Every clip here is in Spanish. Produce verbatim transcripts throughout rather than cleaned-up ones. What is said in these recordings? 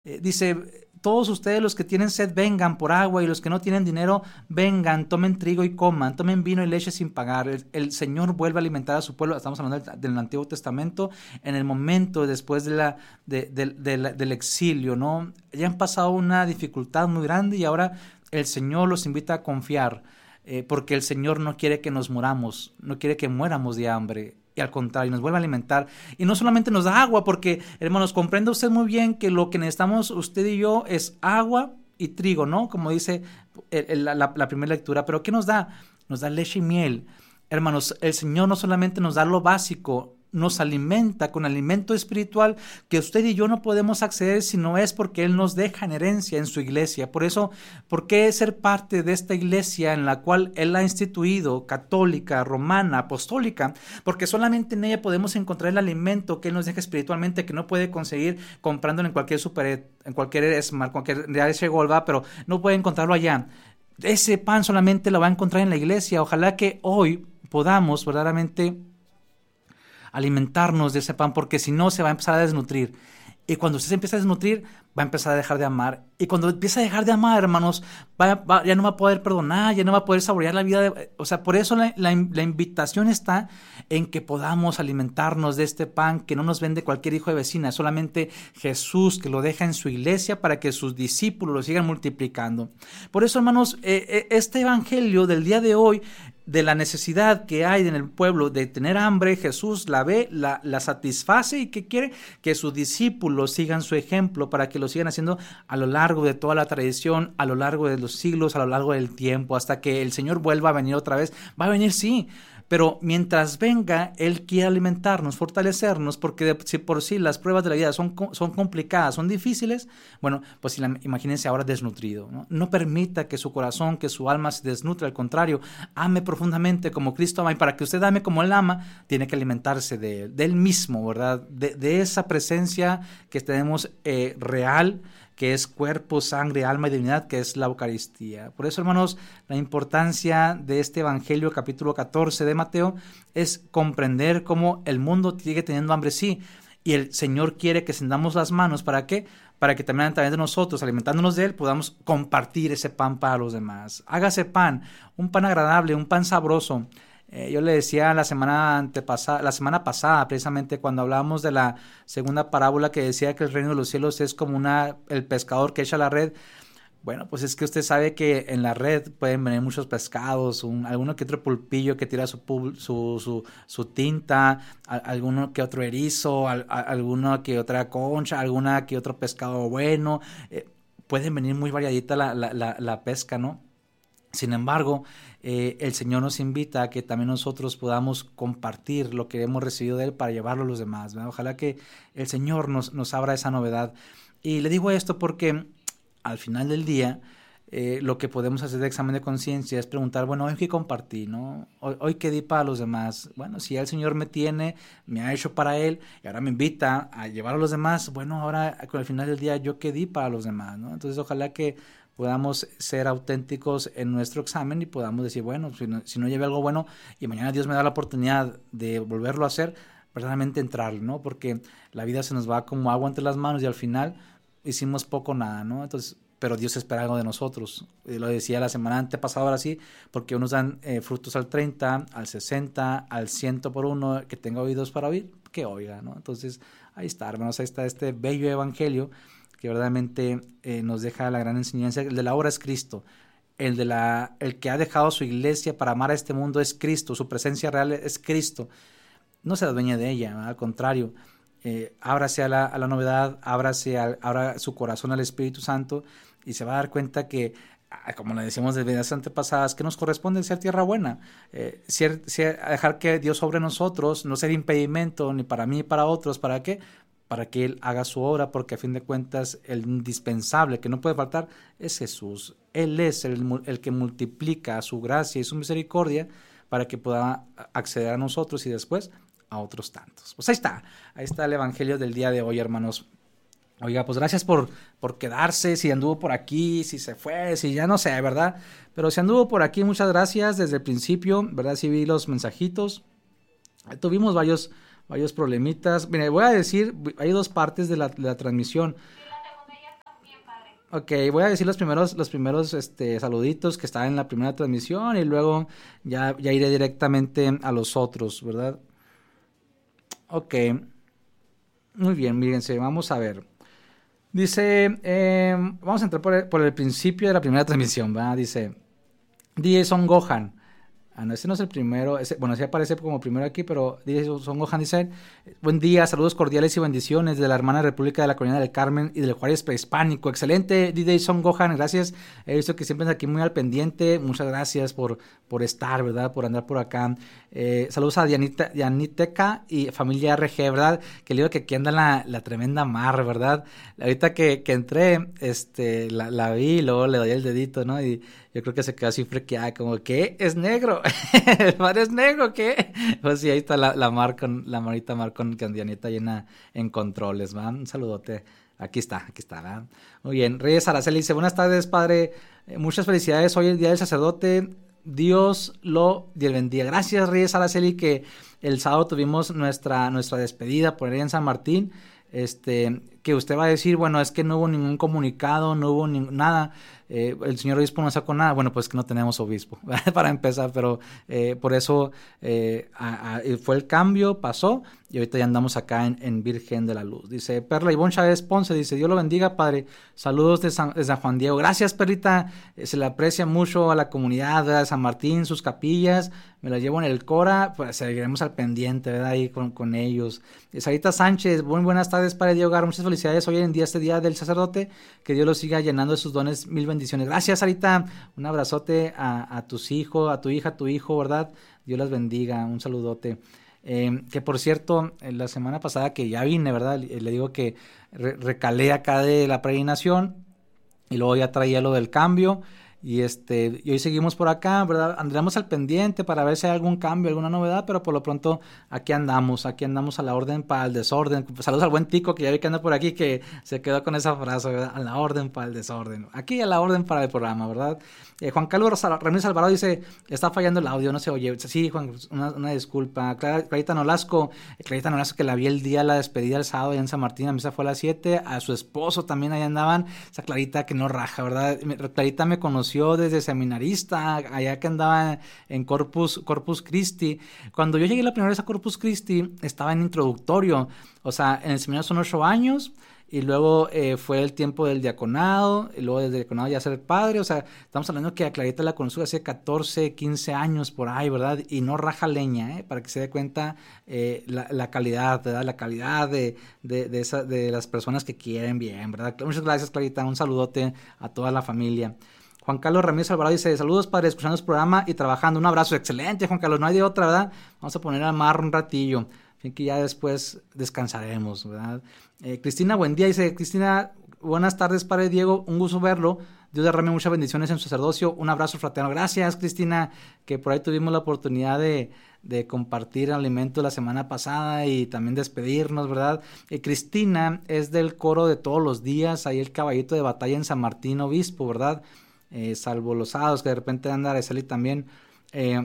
Eh, dice, todos ustedes los que tienen sed vengan por agua y los que no tienen dinero vengan, tomen trigo y coman, tomen vino y leche sin pagar. El, el Señor vuelve a alimentar a su pueblo, estamos hablando del, del Antiguo Testamento, en el momento después de la, de, de, de la, del exilio, ¿no? Ya han pasado una dificultad muy grande y ahora el Señor los invita a confiar, eh, porque el Señor no quiere que nos muramos, no quiere que muéramos de hambre. Y al contrario, nos vuelve a alimentar. Y no solamente nos da agua, porque, hermanos, comprenda usted muy bien que lo que necesitamos usted y yo es agua y trigo, ¿no? Como dice el, el, la, la primera lectura. ¿Pero qué nos da? Nos da leche y miel. Hermanos, el Señor no solamente nos da lo básico, nos alimenta con alimento espiritual que usted y yo no podemos acceder si no es porque Él nos deja en herencia en su iglesia. Por eso, ¿por qué ser parte de esta iglesia en la cual Él ha instituido, católica, romana, apostólica? Porque solamente en ella podemos encontrar el alimento que Él nos deja espiritualmente, que no puede conseguir comprándolo en cualquier super, en cualquier Esmar, cualquier ese Golba, pero no puede encontrarlo allá. Ese pan solamente lo va a encontrar en la iglesia. Ojalá que hoy podamos verdaderamente alimentarnos de ese pan, porque si no se va a empezar a desnutrir. Y cuando usted se empieza a desnutrir, va a empezar a dejar de amar. Y cuando empieza a dejar de amar, hermanos, va, va, ya no va a poder perdonar, ya no va a poder saborear la vida. De, o sea, por eso la, la, la invitación está en que podamos alimentarnos de este pan que no nos vende cualquier hijo de vecina, solamente Jesús, que lo deja en su iglesia para que sus discípulos lo sigan multiplicando. Por eso, hermanos, eh, este evangelio del día de hoy, de la necesidad que hay en el pueblo de tener hambre, Jesús la ve, la, la satisface y que quiere que sus discípulos sigan su ejemplo para que lo sigan haciendo a lo largo de toda la tradición, a lo largo de los siglos, a lo largo del tiempo, hasta que el Señor vuelva a venir otra vez. Va a venir, sí, pero mientras venga, Él quiere alimentarnos, fortalecernos, porque de, si por sí las pruebas de la vida son, son complicadas, son difíciles, bueno, pues imagínense ahora desnutrido, ¿no? No permita que su corazón, que su alma se desnutre, al contrario, ame profundamente como Cristo ama, y para que usted ame como Él ama, tiene que alimentarse de, de Él mismo, ¿verdad? De, de esa presencia que tenemos eh, real, que es cuerpo, sangre, alma y divinidad, que es la Eucaristía. Por eso, hermanos, la importancia de este Evangelio, capítulo catorce de Mateo, es comprender cómo el mundo sigue teniendo hambre, sí, y el Señor quiere que extendamos las manos. ¿Para qué? Para que también a través de nosotros, alimentándonos de Él, podamos compartir ese pan para los demás. Hágase pan, un pan agradable, un pan sabroso. Eh, yo le decía la semana antepasada, la semana pasada, precisamente cuando hablábamos de la segunda parábola que decía que el reino de los cielos es como una, el pescador que echa la red. Bueno, pues es que usted sabe que en la red pueden venir muchos pescados, un, alguno que otro pulpillo que tira su, pul, su, su, su tinta, a, alguno que otro erizo, a, a, alguno que otra concha, alguna que otro pescado bueno. Eh, pueden venir muy variadita la, la, la, la pesca, ¿no? Sin embargo, eh, el Señor nos invita a que también nosotros podamos compartir lo que hemos recibido de Él para llevarlo a los demás, ¿verdad? Ojalá que el Señor nos, nos abra esa novedad. Y le digo esto porque al final del día, eh, lo que podemos hacer de examen de conciencia es preguntar, bueno, hoy qué compartí, ¿no? Hoy, hoy qué di para los demás. Bueno, si el Señor me tiene, me ha hecho para Él y ahora me invita a llevar a los demás, bueno, ahora con el final del día yo qué di para los demás, ¿no? Entonces ojalá que podamos ser auténticos en nuestro examen y podamos decir, bueno, si no, si no llevé algo bueno y mañana Dios me da la oportunidad de volverlo a hacer, verdaderamente entrar, ¿no? Porque la vida se nos va como agua entre las manos y al final hicimos poco o nada, ¿no? Entonces, pero Dios espera algo de nosotros. Eh, lo decía la semana antepasada, ahora sí, porque unos dan eh, frutos al treinta, al sesenta, al cien por uno, que tenga oídos para oír, que oiga, ¿no? Entonces, ahí está, hermanos, ahí está este bello evangelio que verdaderamente eh, nos deja la gran enseñanza. El de la obra es Cristo. El, de la, el que ha dejado su iglesia para amar a este mundo es Cristo. Su presencia real es Cristo. No se adueñe de ella, ¿no? Al contrario, eh, ábrase a la, a la novedad, ábrase a, abra su corazón al Espíritu Santo y se va a dar cuenta que, como le decíamos de vidas antepasadas, que nos corresponde ser tierra buena, eh, ser, ser, dejar que Dios sobre nosotros, no ser impedimento ni para mí ni para otros. ¿Para qué? Para que Él haga su obra, porque a fin de cuentas el indispensable que no puede faltar es Jesús. Él es el, el que multiplica su gracia y su misericordia para que pueda acceder a nosotros y después a otros tantos. Pues ahí está, ahí está el evangelio del día de hoy, hermanos. Oiga, pues gracias por, por quedarse, si anduvo por aquí, si se fue, si ya no sé, ¿verdad? Pero si anduvo por aquí, muchas gracias desde el principio, ¿verdad? Sí vi los mensajitos, tuvimos varios... varios problemitas. Mira, voy a decir, hay dos partes de la, de la transmisión. Ok, voy a decir los primeros, los primeros este, saluditos que estaban en la primera transmisión y luego ya, ya iré directamente a los otros, ¿verdad? Ok, muy bien, mírense, vamos a ver. Dice, eh, vamos a entrar por el, por el principio de la primera transmisión, ¿verdad? Dice, D J Son Gohan. Ah, no, ese no es el primero. Ese, bueno, sí aparece como primero aquí, pero D J Son Gohan dice: buen día, saludos cordiales y bendiciones de la hermana República de la Colonia del Carmen y del Juárez Prehispánico. Excelente, D J Son Gohan, gracias. He visto que siempre es aquí muy al pendiente. Muchas gracias por, por estar, ¿verdad? Por andar por acá. Eh, saludos a Dianita, Dianiteca y familia R G, ¿verdad? Que le digo que aquí anda la, la tremenda mar, ¿verdad? Ahorita que, que entré, este, la, la vi y luego le doy el dedito, ¿no? Y yo creo que se quedó así frequeada, como, ¿qué? ¿Es negro? ¿El mar es negro? ¿Qué? Pues sí, ahí está la, la mar con, la marita mar con Candianita llena en controles, ¿va? Un saludote. Aquí está, aquí está, ¿verdad? Muy bien. Reyes Araceli dice, buenas tardes, padre. Eh, muchas felicidades. Hoy es el Día del Sacerdote. Dios lo bendiga. Gracias, Reyes Araceli, que el sábado tuvimos nuestra, nuestra despedida por ahí en San Martín. Este, que usted va a decir, bueno, es que no hubo ningún comunicado, no hubo ni, nada. Eh, el señor obispo no sacó nada. Bueno, pues que no tenemos obispo para empezar, pero eh, por eso eh, a, a, fue el cambio, pasó y ahorita ya andamos acá en, en Virgen de la Luz. Dice Perla Ivonne Chávez Ponce, dice, Dios lo bendiga, padre. Saludos de San, de San Juan Diego. Gracias, Perlita. Eh, se le aprecia mucho a la comunidad de San Martín, sus capillas. Me la llevo en el Cora, pues seguiremos al pendiente, ¿verdad? Ahí con, con ellos. Eh, Sarita Sánchez, muy buenas tardes, padre Diego Gar. Muchas felicidades hoy en día, este día del sacerdote. Que Dios lo siga llenando de sus dones. Mil bendiciones. Gracias, Sarita. Un abrazote a, a tus hijos, a tu hija, a tu hijo, ¿verdad? Dios las bendiga. Un saludote. Eh, que por cierto, la semana pasada que ya vine, ¿verdad? Le, le digo que re, recalé acá de la peregrinación y luego ya traía lo del cambio. Y este, y hoy seguimos por acá, ¿verdad? Andremos al pendiente para ver si hay algún cambio, alguna novedad, pero por lo pronto aquí andamos, aquí andamos a la orden para el desorden. Saludos al buen Tico, que ya vi que anda por aquí, que se quedó con esa frase, ¿verdad? A la orden para el desorden. Aquí a la orden para el programa, ¿verdad? Eh, Juan Carlos Ramírez Alvarado dice, está fallando el audio, no se oye. Sí, Juan, una, una disculpa. Clara, Clarita Nolasco, Clarita Nolasco, que la vi el día, la despedida el sábado allá en San Martín, a misa fue a las siete, a su esposo también ahí andaban, esa Clarita que no raja, ¿verdad? Clarita me conoció desde seminarista, allá que andaba en Corpus, Corpus Christi. Cuando yo llegué la primera vez a Corpus Christi, estaba en introductorio, o sea, en el seminario son ocho años, y luego eh, fue el tiempo del diaconado, y luego del diaconado ya ser padre, o sea, estamos hablando que a Clarita la conocí hace catorce, quince años por ahí, ¿verdad? Y no raja leña, ¿eh? Para que se dé cuenta eh, la, la calidad, ¿verdad? La calidad de, de, de, esa, de las personas que quieren bien, ¿verdad? Muchas gracias, Clarita, un saludote a toda la familia. Juan Carlos Ramírez Alvarado dice, saludos padre, escuchando el programa y trabajando. Un abrazo, excelente Juan Carlos, no hay de otra, ¿verdad? Vamos a poner a mar un ratillo, así que ya después descansaremos, ¿verdad? Eh, Cristina, buen día, dice Cristina, buenas tardes padre Diego, un gusto verlo. Dios derrame muchas bendiciones en su sacerdocio, un abrazo fraterno. Gracias Cristina, que por ahí tuvimos la oportunidad de, de compartir alimento la semana pasada y también despedirnos, ¿verdad? Eh, Cristina es del coro de todos los días, ahí el caballito de batalla en San Martín Obispo, ¿verdad? Eh, salvo los sábados que de repente anda Araceli también, eh,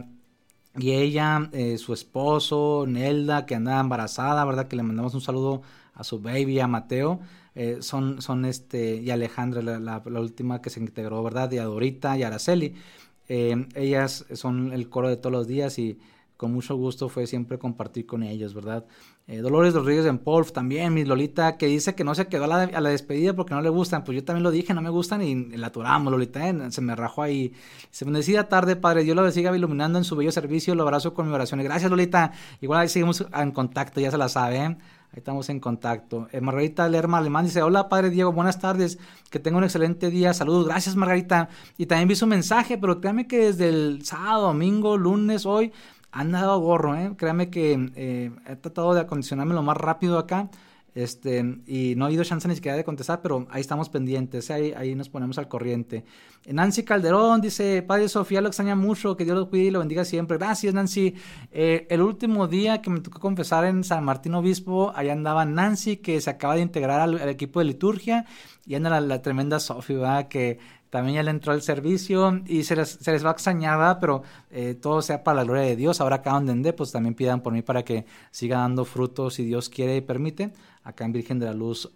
y ella, eh, su esposo Nelda, que andaba embarazada, verdad, que le mandamos un saludo a su baby, a Mateo, eh, son, son este, y Alejandra, la, la, la última que se integró, verdad, y a Dorita y a Araceli, eh, ellas son el coro de todos los días y con mucho gusto fue siempre compartir con ellos, ¿verdad? Eh, Dolores Rodríguez en Polf también, mi Lolita, que dice que no se quedó a la, a la despedida porque no le gustan. Pues yo también lo dije, no me gustan y la aturamos, Lolita, ¿eh? Se me rajó ahí. Se me decía tarde, padre, Dios lo siga iluminando en su bello servicio, lo abrazo con mi oración. Gracias, Lolita. Igual ahí seguimos en contacto, ya se la sabe, ¿eh? Ahí estamos en contacto. Eh, Margarita Lerma Alemán dice, hola padre Diego, buenas tardes, que tenga un excelente día, saludos, gracias Margarita. Y también vi su mensaje, pero créame que desde el sábado, domingo, lunes, hoy, han dado gorro, ¿eh? Créame que eh, he tratado de acondicionarme lo más rápido acá, este, y no ha habido chance ni siquiera de contestar, pero ahí estamos pendientes, ¿eh? ahí, ahí nos ponemos al corriente. Nancy Calderón dice, padre Sofía lo extraña mucho, que Dios lo cuide y lo bendiga siempre. Gracias, Nancy. Eh, el último día que me tocó confesar en San Martín Obispo, allá andaba Nancy, que se acaba de integrar al, al equipo de liturgia, y anda la, la tremenda Sofía, ¿verdad? Que también ya le entró al servicio y se les, se les va a extrañar, ¿verdad? Pero eh, todo sea para la gloria de Dios. Ahora acá donde ande, pues también pidan por mí para que siga dando frutos si Dios quiere y permite, acá en Virgen de la Luz.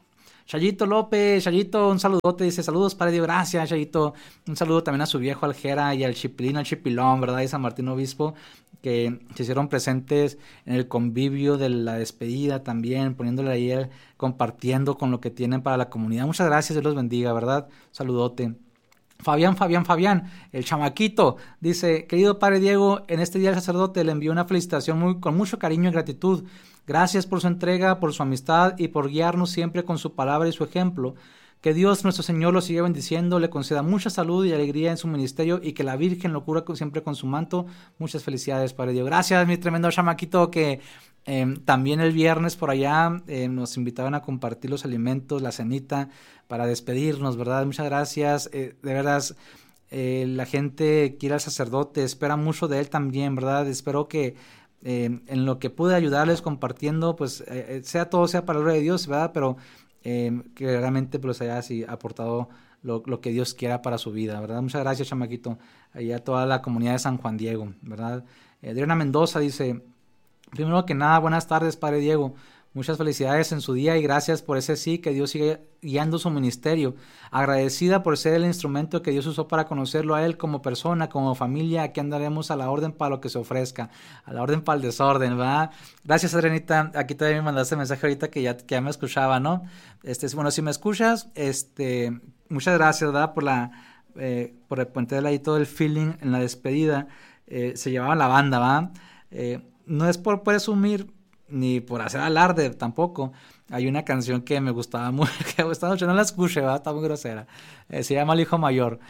Chayito López, Chayito, un saludote, dice saludos Padre Diego, gracias Chayito, un saludo también a su viejo Aljera y al Chipilín, al Chipilón, ¿verdad? Y San Martín Obispo, que se hicieron presentes en el convivio de la despedida también, poniéndole ahí, el, compartiendo con lo que tienen para la comunidad. Muchas gracias, Dios los bendiga, ¿verdad? Saludote. Fabián, Fabián, Fabián, el chamaquito, dice, querido Padre Diego, en este día el sacerdote le envió una felicitación muy, con mucho cariño y gratitud. Gracias por su entrega, por su amistad y por guiarnos siempre con su palabra y su ejemplo. Que Dios nuestro Señor lo siga bendiciendo, le conceda mucha salud y alegría en su ministerio y que la Virgen lo cura siempre con su manto. Muchas felicidades, Padre Diego. Gracias, mi tremendo chamaquito, que eh, también el viernes por allá eh, nos invitaban a compartir los alimentos, la cenita, para despedirnos, ¿verdad? Muchas gracias. Eh, de verdad, eh, la gente quiere al sacerdote, espera mucho de él también, ¿verdad? Espero que eh, en lo que pude ayudarles compartiendo, pues eh, sea todo sea para la gloria de Dios, ¿verdad? Pero Eh, que realmente pues haya así aportado lo, lo que Dios quiera para su vida, ¿verdad? Muchas gracias, chamaquito, y a toda la comunidad de San Juan Diego, ¿verdad? Eh, Adriana Mendoza dice, primero que nada, buenas tardes, Padre Diego, muchas felicidades en su día y gracias por ese sí, que Dios siga guiando su ministerio, agradecida por ser el instrumento que Dios usó para conocerlo a él como persona, como familia. Aquí andaremos a la orden para lo que se ofrezca, a la orden para el desorden, ¿verdad? Gracias, Adrianita, aquí también me mandaste mensaje ahorita que ya, que ya me escuchaba, ¿no? Este, bueno, si me escuchas, este, muchas gracias, ¿verdad? Por la, eh, por ponerle ahí todo el feeling en la despedida, eh, se llevaba la banda, ¿verdad? Eh, no es por presumir, ni por hacer alarde tampoco. Hay una canción que me gustaba mucho, que me gustaba mucho, no la escuché, ¿verdad? Está muy grosera. Eh, se llama El Hijo Mayor.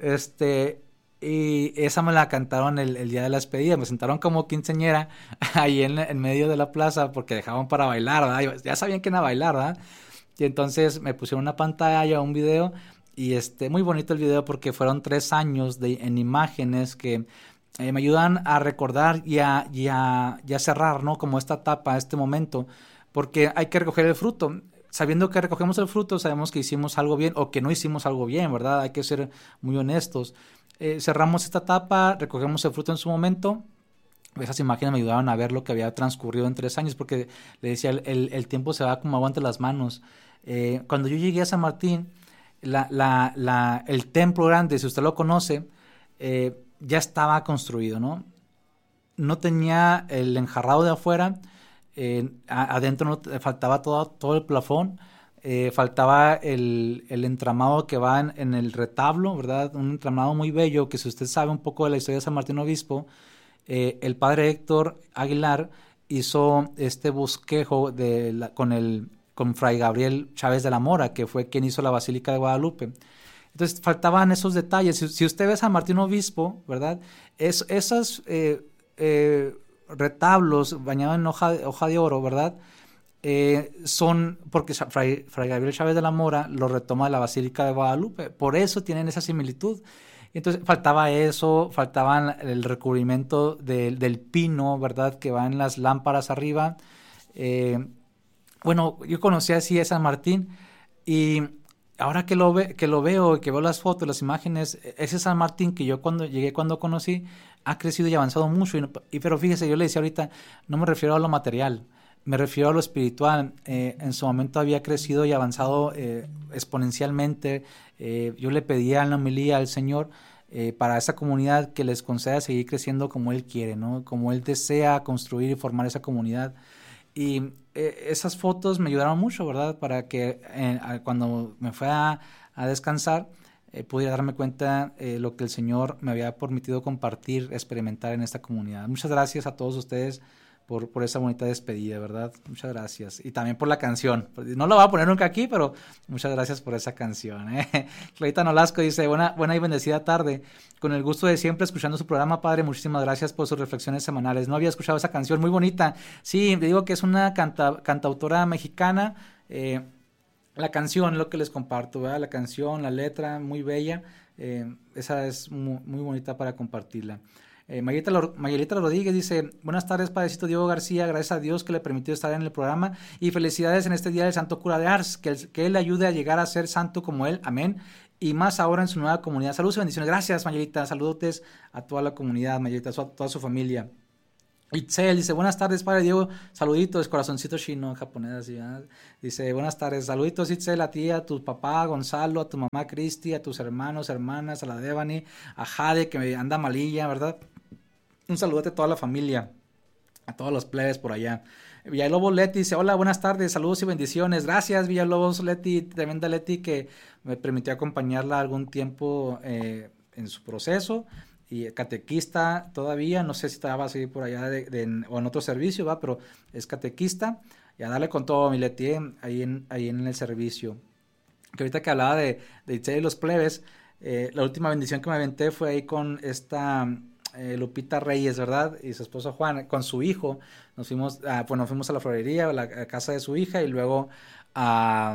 Este, y esa me la cantaron el, el día de la despedida. Me sentaron como quinceañera ahí en, en medio de la plaza porque dejaban para bailar, ¿verdad? Ya sabían que era bailar, ¿verdad? Y entonces me pusieron una pantalla, un video, y este, muy bonito el video porque fueron tres años de, en imágenes que Eh, me ayudan a recordar y a, y, a, y a cerrar, ¿no? Como esta etapa, este momento, porque hay que recoger el fruto. Sabiendo que recogemos el fruto, sabemos que hicimos algo bien o que no hicimos algo bien, ¿verdad? Hay que ser muy honestos. Eh, cerramos esta etapa, recogemos el fruto en su momento. Esas imágenes me ayudaron a ver lo que había transcurrido en tres años, porque le decía, el, el, el tiempo se va como agua entre las manos. Eh, cuando yo llegué a San Martín, la, la, la, el templo grande, si usted lo conoce, eh, ya estaba construido, ¿no? No tenía el enjarrado de afuera, eh, a, adentro no, faltaba todo, todo el plafón, eh, faltaba el, el entramado que va en, en el retablo, ¿verdad? Un entramado muy bello, que si usted sabe un poco de la historia de San Martín Obispo, eh, el padre Héctor Aguilar hizo este bosquejo de la, con, el, con Fray Gabriel Chávez de la Mora, que fue quien hizo la Basílica de Guadalupe. Entonces faltaban esos detalles. Si, si usted ve a San Martín Obispo, ¿verdad? Es, esos eh, eh, retablos bañados en hoja, hoja de oro, ¿verdad? Eh, son porque Fray, Fray Gabriel Chávez de la Mora lo retoma de la Basílica de Guadalupe. Por eso tienen esa similitud. Entonces faltaba eso, faltaban el recubrimiento de, del pino, ¿verdad? Que va en las lámparas arriba. Eh, bueno, yo conocí así a San Martín y ahora que lo, ve, que lo veo, que veo las fotos, las imágenes, ese San Martín que yo cuando llegué, cuando conocí, ha crecido y avanzado mucho. Y, y, pero fíjese, yo le decía ahorita, no me refiero a lo material, me refiero a lo espiritual. Eh, en su momento había crecido y avanzado eh, exponencialmente. Eh, yo le pedía en la homilía al Señor eh, para esa comunidad que les conceda seguir creciendo como Él quiere, ¿no? Como Él desea construir y formar esa comunidad. Y eh, esas fotos me ayudaron mucho, ¿verdad? Para que eh, cuando me fui a, a descansar eh, pudiera darme cuenta eh, lo que el Señor me había permitido compartir, experimentar en esta comunidad. Muchas gracias a todos ustedes por, por esa bonita despedida, ¿verdad? Muchas gracias. Y también por la canción. No la voy a poner nunca aquí, pero muchas gracias por esa canción, ¿eh? Clarita Nolasco dice, buena, buena y bendecida tarde. Con el gusto de siempre escuchando su programa, padre. Muchísimas gracias por sus reflexiones semanales. No había escuchado esa canción, muy bonita. Sí, le digo que es una canta, cantautora mexicana. Eh, la canción, lo que les comparto, ¿verdad? La canción, la letra, muy bella. Eh, esa es muy, muy bonita para compartirla. Eh, Mayelita, Mayelita Rodríguez dice, buenas tardes, Padrecito Diego García, gracias a Dios que le permitió estar en el programa y felicidades en este día del Santo Cura de Ars, que, que Él le ayude a llegar a ser santo como Él, amén, y más ahora en su nueva comunidad. Saludos y bendiciones, gracias Mayelita, saludotes a toda la comunidad, Mayelita, a toda su familia. Itzel dice, buenas tardes, padre Diego, saluditos, corazoncito chino, japonés, así, ¿verdad? Dice, buenas tardes, saluditos, Itzel, a ti, a tu papá, Gonzalo, a tu mamá, Cristi, a tus hermanos, hermanas, a la Devani, a Jade, que me anda malilla, ¿verdad? Un saludote a toda la familia, a todos los plebes por allá. Villalobos Leti dice, hola, buenas tardes, saludos y bendiciones. Gracias, Villalobos Leti, tremenda Leti, que me permitió acompañarla algún tiempo eh, en su proceso. Y catequista todavía, no sé si estaba así por allá de, de, o en otro servicio, va, pero es catequista. Y a darle con todo, mi Leti, eh, ahí, en, ahí en el servicio. Que ahorita que hablaba de, de los plebes, eh, la última bendición que me aventé fue ahí con esta... Eh, Lupita Reyes, ¿verdad? Y su esposo Juan, con su hijo, nos fuimos, a, bueno, fuimos a la florería, a la a casa de su hija, y luego a,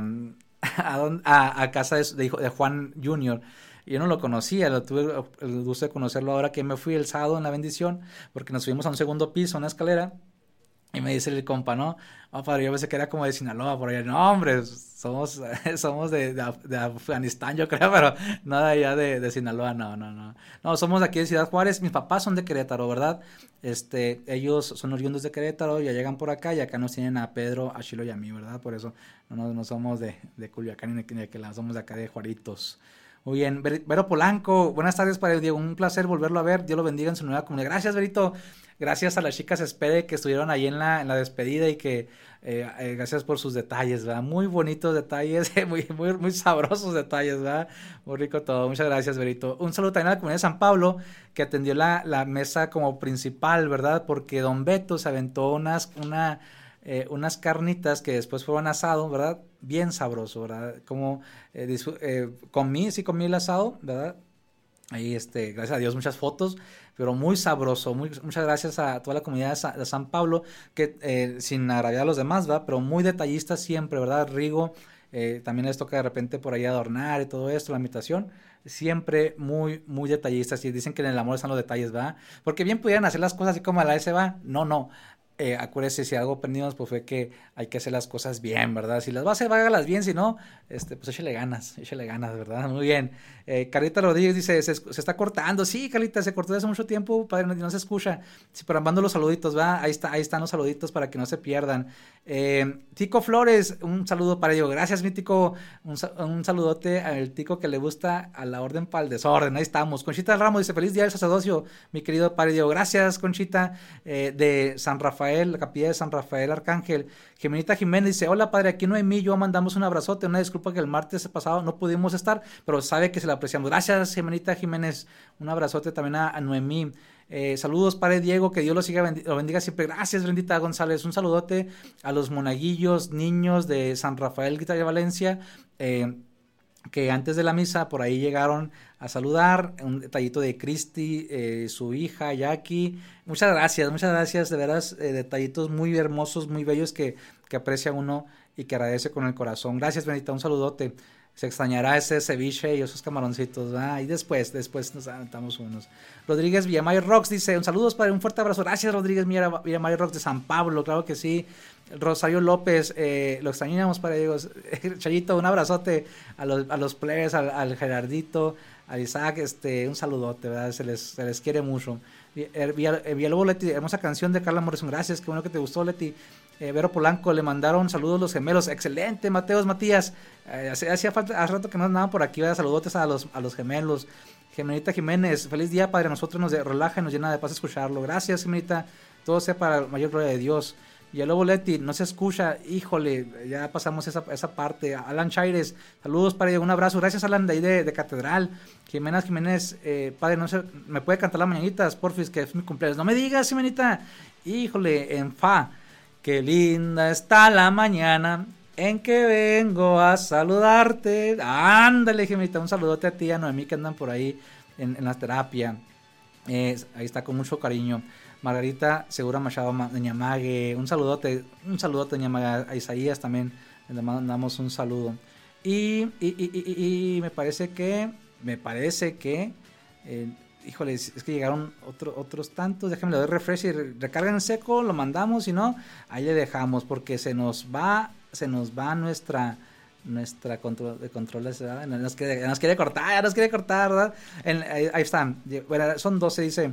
a, a, a casa de, de, hijo, de Juan junior Yo no lo conocía, lo tuve el gusto de conocerlo ahora que me fui el sábado en la bendición, porque nos subimos a un segundo piso, a una escalera, y me dice el compa, ¿no? Oh, padre, yo pensé que era como de Sinaloa, por allá. No, hombre, somos, somos de, de, de Afganistán, yo creo, pero nada allá de, de Sinaloa, no, no, no. No, somos de aquí de Ciudad Juárez. Mis papás son de Querétaro, ¿verdad? Este, ellos son oriundos de Querétaro, ya llegan por acá y acá nos tienen a Pedro, a Chilo y a mí, ¿verdad? Por eso no, no somos de, de Culiacán ni de que la somos de acá de Juaritos. Muy bien, Vero Polanco, buenas tardes para Diego, un placer volverlo a ver, Dios lo bendiga en su nueva comunidad. Gracias, Verito, gracias a las chicas Espede que estuvieron ahí en la, en la despedida y que eh, eh, gracias por sus detalles, ¿verdad? Muy bonitos detalles, muy, muy, muy sabrosos detalles, ¿verdad? Muy rico todo, muchas gracias, Verito. Un saludo también a la comunidad de San Pablo que atendió la, la mesa como principal, ¿verdad? Porque Don Beto se aventó unas, una... Eh, unas carnitas que después fueron asado, ¿verdad? Bien sabroso, ¿verdad? Como eh, eh, comí, sí comí el asado, ¿verdad? Ahí, este, gracias a Dios, muchas fotos, pero muy sabroso. Muy, muchas gracias a toda la comunidad de, Sa de San Pablo, que eh, sin agraviar a los demás, ¿verdad? Pero muy detallistas siempre, ¿verdad? Rigo, eh, también les toca de repente por ahí adornar y todo esto, la invitación. Siempre muy, muy detallistas. Y dicen que en el amor están los detalles, ¿verdad? Porque bien pudieran hacer las cosas así como a la S va. No, no. Eh, acuérdese, si algo aprendimos pues fue que hay que hacer las cosas bien, ¿verdad? Si las va a hacer, hágalas bien, si no, este, pues échale ganas, échale ganas, ¿verdad? Muy bien. Eh, Carlita Rodríguez dice, se, se está cortando, sí, Carlita, se cortó hace mucho tiempo, padre, no, no se escucha. Sí, pero mando los saluditos, ¿verdad? Ahí está, ahí están los saluditos para que no se pierdan. Eh, Tico Flores, un saludo para ello, gracias mi Tico, un, un saludote al Tico que le gusta a la orden para el desorden, ahí estamos. Conchita del Ramo dice, feliz día del sacerdocio, mi querido padre Diego, gracias Conchita, eh, de San Rafael, la capilla de San Rafael Arcángel. Gemenita Jiménez dice, hola padre, aquí Noemí, yo mandamos un abrazote, una disculpa que el martes pasado no pudimos estar, pero sabe que se la apreciamos. Gracias Gemenita Jiménez, un abrazote también a, a Noemí. Eh, saludos padre Diego, que Dios lo siga, lo bendiga siempre. Gracias Bendita González, un saludote a los monaguillos, niños de San Rafael de Valencia, eh, que antes de la misa por ahí llegaron a saludar, un detallito de Cristi, eh, su hija Jackie, muchas gracias, muchas gracias, de veras, eh, detallitos muy hermosos, muy bellos que, que aprecia uno y que agradece con el corazón. Gracias Benita, un saludote. Se extrañará ese ceviche y esos camaroncitos, ¿verdad? Y después, después nos aventamos unos. Rodríguez Villamayor Rocks dice, un saludos padre, un fuerte abrazo. Gracias Rodríguez Villamayor Rocks de San Pablo, claro que sí. Rosario López, eh, lo extrañamos para Diego. Chayito, un abrazote a los, a los plebes, al, al Gerardito, a Isaac, este, un saludote, ¿verdad? Se les, se les quiere mucho. Villalobos Leti, hermosa canción de Carla Morrison, gracias, qué bueno que te gustó Leti. Eh, Vero Polanco, le mandaron saludos los gemelos, excelente Mateos Matías, eh, hacía falta, hace rato que no andaban por aquí, ¿verdad? Saludotes a los, a los gemelos. Gemenita Jiménez, feliz día padre, nosotros nos de, relaja y nos llena de paz escucharlo, gracias Gemenita, todo sea para la mayor gloria de Dios. Villalobos Leti, no se escucha, híjole, ya pasamos esa, esa parte. Alan Chaires, saludos padre, un abrazo, gracias Alan de ahí de, de Catedral. Jimena Jiménez, eh, padre, no sé, me puede cantar las mañanitas, porfis, que es mi cumpleaños. No me digas, Jimenita, híjole, en fa. Qué linda está la mañana en que vengo a saludarte. Ándale, Jimenita, un saludote a ti, a Noemí que andan por ahí en, en la terapia. Eh, ahí está con mucho cariño. Margarita Segura Machado de Ñamague, un saludote, un saludote Ñamague, a Isaías también le mandamos un saludo. Y, y, y, y, y me parece que, me parece que, eh, híjole, es que llegaron otro, otros tantos, déjenme le doy refresh y recargan en seco, lo mandamos, y no, ahí le dejamos, porque se nos va, se nos va nuestra, nuestra control de controles, ¿verdad? Nos quiere, nos quiere cortar, nos quiere cortar, ¿verdad? En, ahí, ahí están, bueno, son doce, dice.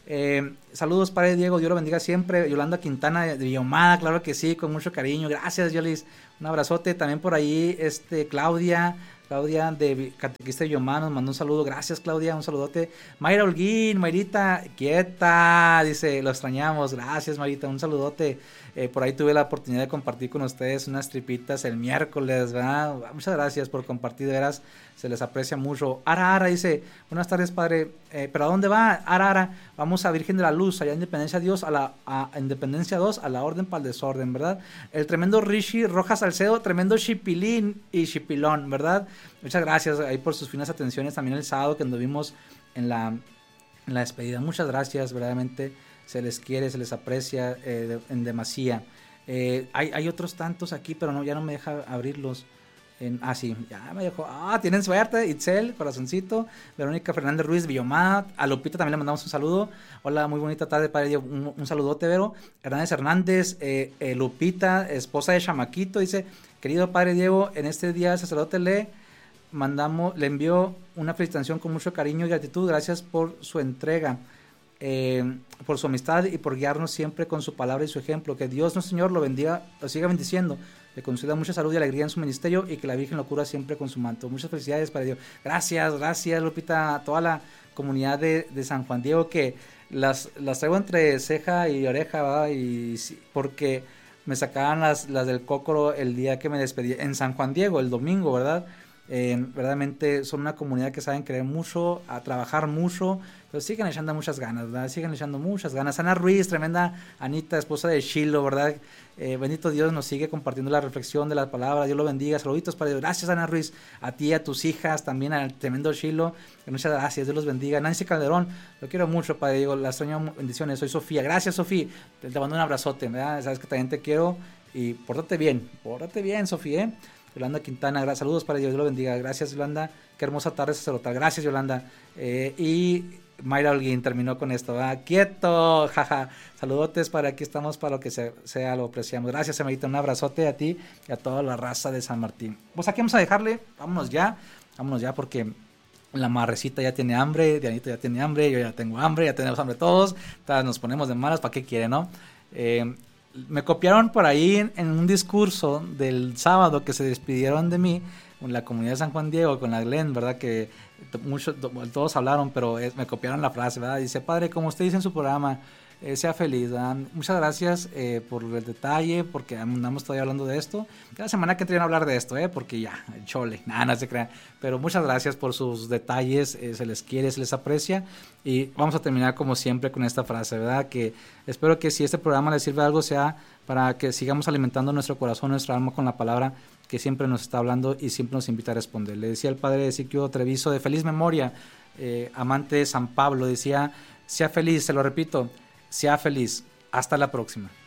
Eh, saludos, Padre Diego, Dios lo bendiga siempre. Yolanda Quintana de Villomada, claro que sí, con mucho cariño. Gracias, Yolis. Un abrazote. También por ahí, este, Claudia, Claudia de Catequista de Villomada nos mandó un saludo. Gracias, Claudia, un saludote. Mayra Holguín, Mayrita, quieta, dice, lo extrañamos. Gracias, Mayrita, un saludote. Eh, por ahí tuve la oportunidad de compartir con ustedes unas tripitas el miércoles, ¿verdad? Muchas gracias por compartir, de veras, se les aprecia mucho. Ara Ara dice, buenas tardes, padre, eh, ¿pero a dónde va? Ara Ara, vamos a Virgen de la Luz, allá en Independencia Dios, a la a Independencia dos, a la orden para el desorden, ¿verdad? El tremendo Rishi Rojas Salcedo, tremendo chipilín y chipilón, ¿verdad? Muchas gracias ahí por sus finas atenciones, también el sábado que anduvimos en la, en la despedida. Muchas gracias, verdaderamente. Se les quiere, se les aprecia eh, de, en demasía. Eh, hay, hay otros tantos aquí, pero no, ya no me deja abrirlos. En, ah, sí, ya me dejó. Ah, tienen suerte. Itzel, corazoncito. Verónica Fernández Ruiz, Villomada. A Lupita también le mandamos un saludo. Hola, muy bonita tarde, padre Diego. Un, un saludote, Vero. Hernández Hernández, eh, eh, Lupita, esposa de Chamaquito, dice: querido padre Diego, en este día el sacerdote le mandamos, le envió una felicitación con mucho cariño y gratitud. Gracias por su entrega. Eh, por su amistad y por guiarnos siempre con su palabra y su ejemplo. Que Dios nuestro Señor lo bendiga, lo siga bendiciendo, le conceda mucha salud y alegría en su ministerio y que la Virgen lo cura siempre con su manto. Muchas felicidades para Dios. Gracias, gracias, Lupita, a toda la comunidad de, de San Juan Diego, que las, las traigo entre ceja y oreja, ¿verdad? Y porque me sacaban las, las del cócoro el día que me despedí en San Juan Diego, el domingo, ¿verdad? Eh, verdaderamente son una comunidad que saben creer mucho, a trabajar mucho, pero siguen echando muchas ganas, ¿verdad? Siguen echando muchas ganas. Ana Ruiz, tremenda Anita, esposa de Shiloh, ¿verdad? Eh, bendito Dios, nos sigue compartiendo la reflexión de la palabra. Dios lo bendiga. Saluditos para Dios. Gracias, Ana Ruiz, a ti, a tus hijas, también al tremendo Shiloh. Muchas gracias, Dios los bendiga. Nancy Calderón, lo quiero mucho, Padre Diego, las extraño, bendiciones. Soy Sofía. Gracias, Sofía. Te, te mando un abrazote, ¿verdad? Sabes que también te quiero y pórtate bien, pórtate bien, Sofía, ¿eh? Yolanda Quintana, saludos para Dios, Dios lo bendiga. Gracias, Yolanda. Qué hermosa tarde sacerdotal. Gracias, Yolanda. Eh, y Mayra Holguín terminó con esto. ¿Verdad? Quieto, jaja. Saludotes para aquí estamos para lo que se, sea, lo apreciamos. Gracias, Emerita. Un abrazote a ti y a toda la raza de San Martín. Pues aquí vamos a dejarle. Vámonos ya. Vámonos ya porque la marrecita ya tiene hambre. Dianita ya tiene hambre. Yo ya tengo hambre. Ya tenemos hambre todos. Entonces nos ponemos de malas. ¿Para qué quiere, no? Eh. Me copiaron por ahí en, en un discurso del sábado que se despidieron de mí en la comunidad de San Juan Diego con la Glenn, ¿verdad? Que muchos, todos hablaron, pero es, me copiaron la frase, ¿verdad? Dice: padre, como usted dice en su programa, eh, sea feliz, ¿verdad? Muchas gracias eh, por el detalle, porque andamos todavía hablando de esto. Cada semana que entren a hablar de esto, ¿eh? Porque ya, chole, nada, no se crean. Pero muchas gracias por sus detalles, eh, se les quiere, se les aprecia. Y vamos a terminar como siempre con esta frase, ¿verdad? Que espero que si este programa les sirve de algo, sea para que sigamos alimentando nuestro corazón, nuestra alma con la palabra que siempre nos está hablando y siempre nos invita a responder. Le decía el padre Ezequiel Treviso, de feliz memoria, eh, amante de San Pablo, decía: sea feliz, se lo repito, sea feliz. Hasta la próxima.